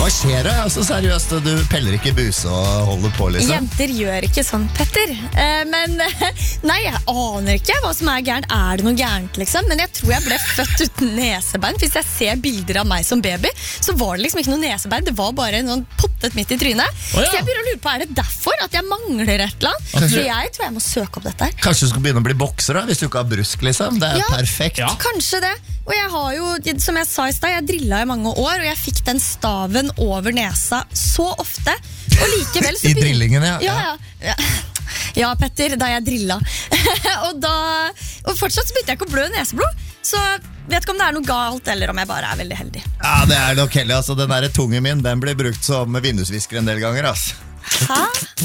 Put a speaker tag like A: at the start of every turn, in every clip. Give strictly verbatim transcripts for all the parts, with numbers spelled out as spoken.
A: Hva skjer det? Altså, seriøst, du peller ikke buse og holder på, liksom?
B: Jenter gjør ikke sånn, Petter. Eh, men nei, jeg aner ikke hva som er gærent. Er det noe gærent, liksom? Men jeg tror jeg ble født uten nesebein. Hvis jeg ser bilder av meg som baby, så var det liksom ikke noe nesebein. Det var bare noen pottet midt i trynet. Oh, ja. Så jeg begynner å lure på, er det derfor at jeg mangler et eller annet? Okay. Så jeg tror jeg må søke opp dette her.
A: Kanskje du skal begynne å bli bokser da, hvis du ikke har brusk, liksom? Det er
B: ja,
A: perfekt.
B: Ja, kanskje det. Og jeg har jo, som jeg sa i sted, jeg drillet i mange år, og jeg fikk den staven over nesa så ofte. Og likevel så
A: I drillingen, ja.
B: Ja, ja. ja. Ja, Petter, da jeg drillet. og, da, og fortsatt så begynte jeg ikke å blø neseblod. Så vet ikke om det er noe galt, eller om jeg bare er veldig heldig.
A: Ja, det er nok heldig. Altså, den der tungen min, den blir brukt som vindusvisker en del ganger, altså.
B: Hæ?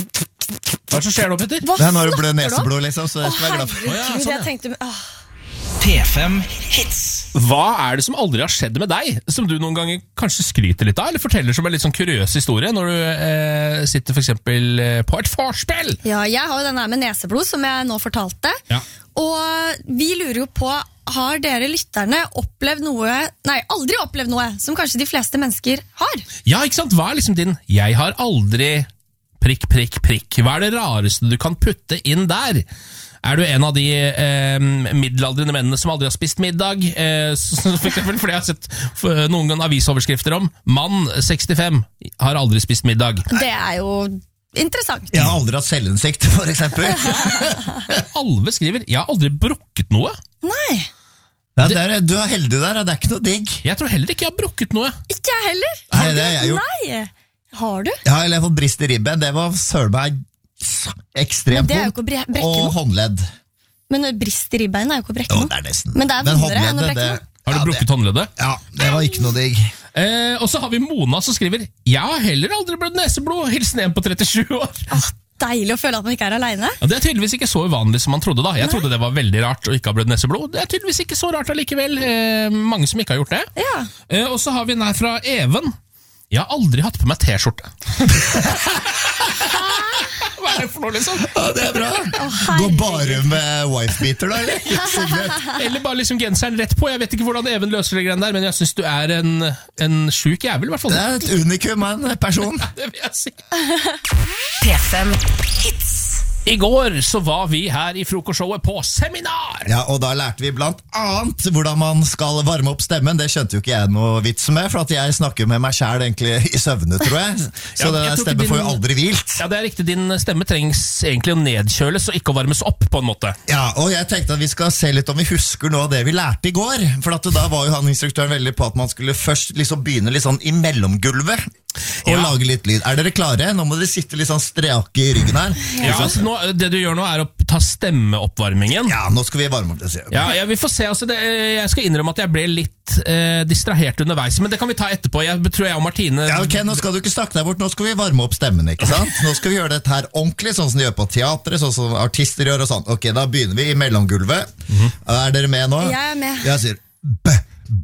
C: Hva så skjer det, Petter?
A: Hva det er når du blør neseblod, liksom, så jeg skal være glad for.
B: Å, herregud, sånn, ja. Jeg tenkte... Åh.
D: P fem Hits.
C: Hva er det som aldri har skjedd med deg, som du noen ganger kanskje skryter litt av, eller forteller som en litt sånn kuriøs historie, når du eh, sitter for eksempel eh, på et forspill?
B: Ja, jeg har jo den her med neseblod, som jeg nå fortalte. Ja. Og vi lurer jo på, har dere lytterne opplevd noe, nei, aldri opplevd noe, som kanskje de fleste mennesker har?
C: Ja, ikke sant? Hva er liksom din, jeg har aldri prikk, prikk, prikk. Hva er det rareste du kan putte inn der? Er du en av de eh, middelaldrende mennene som aldri har spist middag? Eh, for eksempel, fordi jeg har sett noen ganger avisoverskrifter om mann sekstifem har aldri spist middag.
B: Det er jo interessant.
A: Jeg har aldri hatt selvinnsikt, for eksempel.
C: Alve skriver, jeg har aldri brukket noe.
B: Nei.
A: Ja, det er, du er heldig der, det er ikke noe digg.
C: Jeg tror heller ikke jeg har brukket noe.
B: Ikke jeg heller.
A: Nei, det har jeg gjort.
B: Nei. Har du?
A: Ja, eller jeg har fått brist i ribben. Det var sørberg ekstremt vondt, og håndledd.
B: Men brist i ribbein er jo ikke å brekke noe.
A: Jo, det er nesten.
B: Men det er vondere enn å brekke noe.
C: Har du
A: ja,
C: brukket håndleddet?
A: Ja, det var ikke noe digg.
C: Eh, og så har vi Mona som skriver, jeg har heller aldri blødd neseblod, hilsen en på trettisju år.
B: Åh, deilig å føle at man ikke er alene.
C: Ja, det er tydeligvis ikke så uvanlig som man trodde da. Jeg Nei. trodde det var veldig rart å ikke ha blødd neseblod. Det er tydeligvis ikke så rart allikevel. Eh, mange som ikke har gjort det.
B: Ja.
C: Eh, og så har vi den her fra Even. Jeg har aldri hatt på meg t-skjorte. Hva er det for noe, liksom?
A: Ja, det er bra.
B: Oh,
A: Gå bare med wife-beater da, eller?
C: Eller bare liksom genseren rett på. Jeg vet ikke hvordan Even løser det greiene der, men jeg synes du er en, en syk jævel, i hvert fall.
A: Det er et unikum, en person.
C: Det vil jeg si.
D: P fem Hits.
C: I går så var vi her i frokostshowet på seminar.
A: Ja, og da lærte vi blant annet hvordan man skal varme opp stemmen. Det skjønte jo ikke jeg noe vits med, for at jeg snakker med meg selv egentlig i søvne, tror jeg. Så ja, den stemmen din, får jo aldri hvilt.
C: Ja, det er riktig. Din stemme trengs egentlig å nedkjøles og ikke å varmes opp på en måte.
A: Ja, og jeg tenkte at vi skal se litt om vi husker noe av det vi lærte i går. For at da var jo han instruktøren veldig på at man skulle først liksom begynne litt sånn i mellomgulvet. Og ja. lage litt lyd. Er dere klare? Nå må dere sitte litt sånn strake i ryggen her.
C: Ja, altså, nå, det du gjør nå er å ta stemmeoppvarmingen.
A: Ja, nå skal vi varme opp det.
C: Ja, ja, vi får se. Altså, det, jeg skal innrømme at jeg ble litt eh, distrahert underveis, men det kan vi ta etterpå. Jeg tror jeg og Martine...
A: Ja, ok, nå skal du ikke snakke deg bort. Nå skal vi varme opp stemmen, ikke sant? Nå skal vi gjøre dette her ordentlig, sånn som de gjør på teatret, sånn som artister gjør og sånn. Ok, da begynner vi i mellomgulvet. Mm-hmm. Er dere med nå?
B: Jeg er med.
A: Jeg sier B.